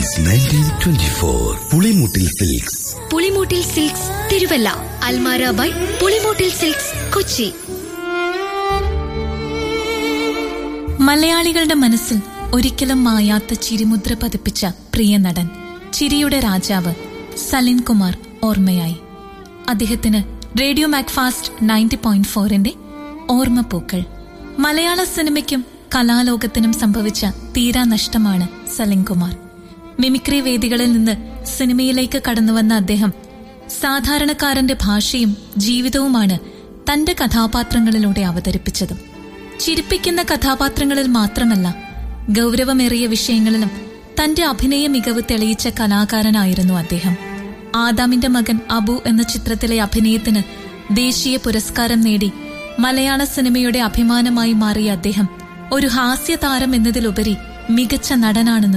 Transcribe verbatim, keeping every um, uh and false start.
Since nineteen twenty four. Pulimoottil silks. Pulimoottil silks Thiruvalla. Almara by Pulimoottil silks Kochi. മലയാളികളുടെ മനസ്സിൽ ഒരിക്കലും മായാത്ത ചിരിമുദ്ര പതിപ്പിച്ച പ്രിയ നടൻ, ചിരിയുടെ രാജാവ് സലിൻ കുമാർ ഓർമ്മയായി. അദ്ദേഹത്തിന് റേഡിയോ മാക്ഫാസ്റ്റ് നയൻറ്റി പോയിന്റ് ഫോറിന്റെ ഓർമ്മപ്പൂക്കൾ. മലയാള സിനിമയ്ക്കും കലാലോകത്തിനും സംഭവിച്ച തീരാ നഷ്ടമാണ് സലിൻ കുമാർ. മിമിക്രി വേദികളിൽ നിന്ന് സിനിമയിലേക്ക് കടന്നുവന്ന അദ്ദേഹം സാധാരണക്കാരന്റെ ഭാഷയും ജീവിതവുമാണ് തന്റെ കഥാപാത്രങ്ങളിലൂടെ അവതരിപ്പിച്ചതും. ചിരിപ്പിക്കുന്ന കഥാപാത്രങ്ങളിൽ മാത്രമല്ല, ഗൗരവമേറിയ വിഷയങ്ങളിലും തന്റെ അഭിനയ മികവ് തെളിയിച്ച കലാകാരനായിരുന്നു അദ്ദേഹം. ആദാമിന്റെ മകൻ അബു എന്ന ചിത്രത്തിലെ അഭിനയത്തിന് ദേശീയ പുരസ്കാരം നേടി മലയാള സിനിമയുടെ അഭിമാനമായി മാറിയ അദ്ദേഹം ഒരു ഹാസ്യ താരം എന്നതിലുപരി മികച്ച നടനാണെന്ന്